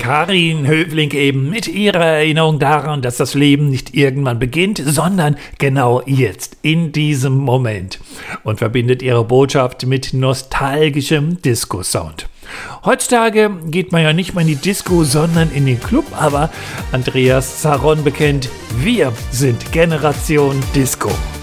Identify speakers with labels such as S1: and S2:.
S1: Karin Höfling eben mit ihrer Erinnerung daran, dass das Leben nicht irgendwann beginnt, sondern genau jetzt, in diesem Moment. Und verbindet ihre Botschaft mit nostalgischem Disco-Sound. Heutzutage geht man ja nicht mehr in die Disco, sondern in den Club, aber Andreas Zaron bekennt, wir sind Generation Disco.